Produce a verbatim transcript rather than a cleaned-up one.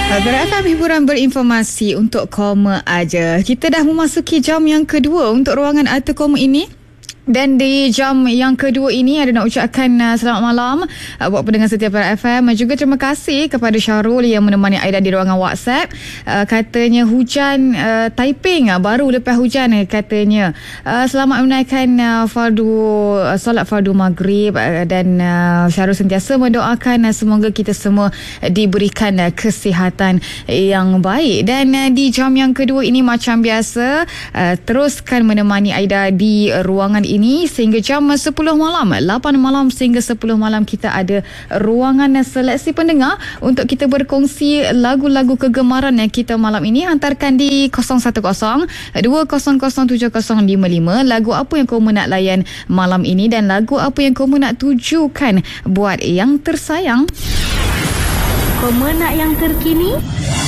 Gerak F M hiburan berinformasi untuk koma aja. Kita dah memasuki jam yang kedua untuk ruangan Arti Koma ini. Dan di jam yang kedua ini ada nak ucapkan uh, selamat malam uh, buat pendengar setia Gerak F M. Juga terima kasih kepada Syarul yang menemani Aida di ruangan WhatsApp. Uh, katanya hujan uh, Taiping uh, baru lepas hujan uh, katanya. Uh, selamat menunaikan uh, fardu uh, solat fardu maghrib uh, dan uh, Syarul sentiasa mendoakan uh, semoga kita semua uh, diberikan uh, kesihatan yang baik. Dan uh, di jam yang kedua ini macam biasa uh, teruskan menemani Aida di ruangan ini ini sehingga jam sepuluh malam, lapan malam sehingga sepuluh malam kita ada ruangan seleksi pendengar untuk kita berkongsi lagu-lagu kegemaran yang kita malam ini. Hantarkan di kosong satu kosong dua kosong kosong tujuh kosong lima lima lagu apa yang kamu nak layan malam ini dan lagu apa yang kamu nak tujukan buat yang tersayang. Pemenang yang terkini